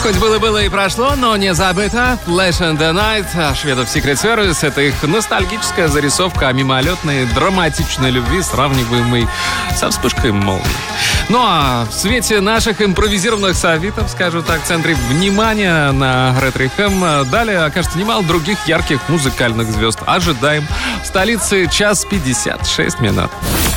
Хоть было-было и прошло, но не забыто. Flash and the Night, шведов Secret Service. Это их ностальгическая зарисовка о мимолетной, драматичной любви, сравниваемой со вспышкой молнии. Ну а в свете наших импровизированных софитов, скажу так, в центре внимания на Ретро-ФМ далее окажется немало других ярких музыкальных звезд. Ожидаем. В столице 1:56.